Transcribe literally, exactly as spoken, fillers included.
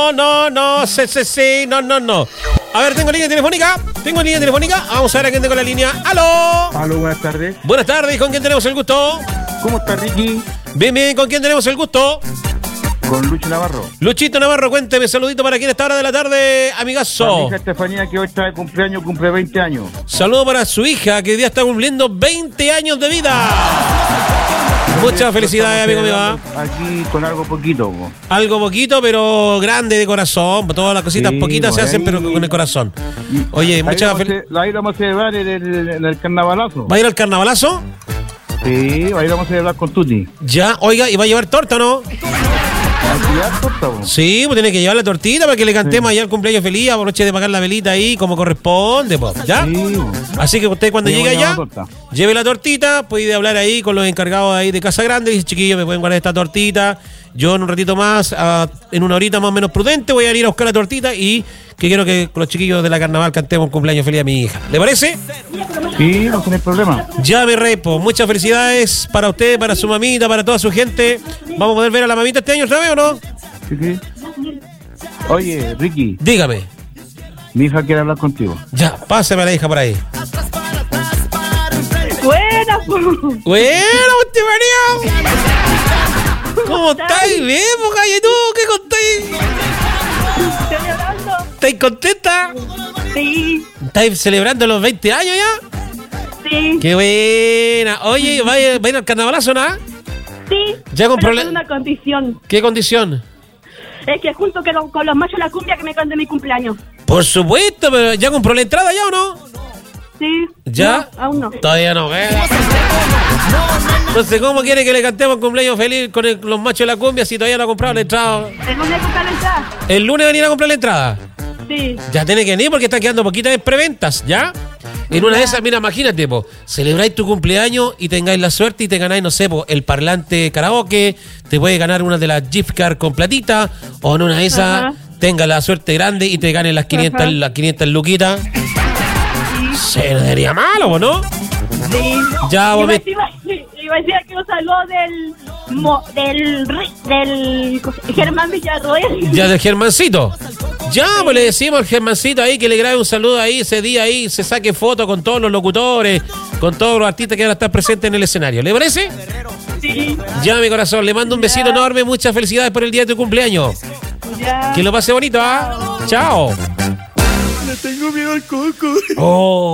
No, no, no, sí, sí, sí, no, no, no. A ver, tengo línea telefónica. Tengo línea telefónica. Vamos a ver a quién tengo la línea. ¡Aló! Aló, buenas tardes. Buenas tardes, ¿con quién tenemos el gusto? ¿Cómo está Ricky? Bien, bien, ¿con quién tenemos el gusto? Con Lucho Navarro. Luchito Navarro, cuénteme, saludito para quien esta hora de la tarde, amigazo. Para mi hija Estefanía, que hoy está de cumpleaños, cumple veinte años. Saludo para su hija, que hoy día está cumpliendo veinte años de vida. Muchas felicidades, amigo mío. Aquí con algo poquito. Po. Algo poquito, pero grande de corazón. Todas las cositas Sí, poquitas se por hacen, ahí. pero con el corazón. Oye, muchas felicidades. Ahí vamos a celebrar en el, en el carnavalazo. ¿Va a ir al carnavalazo? Sí, ahí vamos a celebrar con Tuti. Ya, oiga, ¿y va a llevar torta o no? Aquí ya torta, po. Sí, pues tiene que llevar la tortita para que le cantemos Sí. allá el cumpleaños feliz, aproveche de pagar la velita ahí como corresponde, pues, ¿ya? Sí, po. Así que usted cuando Sí, llegue voy a allá, llevar torta. lleve la tortita, puede hablar ahí con los encargados ahí de Casa Grande y dice, chiquillos, me pueden guardar esta tortita. Yo en un ratito más, a- en una horita más o menos prudente, voy a ir a buscar la tortita y que quiero que con los chiquillos de la carnaval cantemos un cumpleaños feliz a mi hija. ¿Le parece? Sí, no tiene problema. Ya, mi rey, pues, muchas felicidades para usted, para su mamita, para toda su gente. ¿Vamos a poder ver a la mamita este año otra vez o no? Sí, sí. Oye, Ricky, Dígame. mi hija quiere hablar contigo. Ya, pásame a la hija por ahí. Buena, po. Bueno, usted María. ¿Cómo estáis? Bien, pues, calle, tú, ¿qué contáis? ¿Celebrando? ¿Estáis contenta? Sí, ¿Estáis celebrando los veinte años ya? sí, ¡Qué buena! Oye, ¿va a ir, va a ir al carnavalazo, no? sí. Ya con pero prole- con una condición. ¿Qué condición? Es que junto que lo- con los machos de la cumbia que me canten mi cumpleaños. Por supuesto, pero ¿ya compró la entrada ya o no? Sí. ¿Ya? No, aún no. Todavía no, ¿eh? Entonces, ¿cómo quiere que le cantemos cumpleaños feliz con el- los machos de la cumbia si todavía no ha comprado la entrada? ¿El lunes comprar la entrada? El lunes venir a comprar la entrada. Sí. Ya tiene que venir porque está quedando poquitas en preventas, ¿ya? En una de esas, mira, imagínate, po, celebráis tu cumpleaños y tengáis la suerte y te ganáis, no sé, po, el parlante karaoke, te puedes ganar una de las gift cards con platita, o en una de esas, Ajá. tenga la suerte grande y te ganes las quinientas, Ajá. las quinientas luquitas. Se no sería malo, po, ¿no? Sí. Ya, vos Iba, me... iba, iba a decir que un saludo del, mo- del, ri- del Germán Villarroel. Ya del Germancito. Ya, pues le decimos al Germancito ahí que le grabe un saludo ahí ese día ahí, se saque foto con todos los locutores, con todos los artistas que van a estar presentes en el escenario. ¿Le parece? Sí. Ya, mi corazón, le mando un besito Ya. enorme, muchas felicidades por el día de tu cumpleaños. Ya. Que lo pase bonito, ¿ah? Chao. Le tengo miedo al coco. Oh.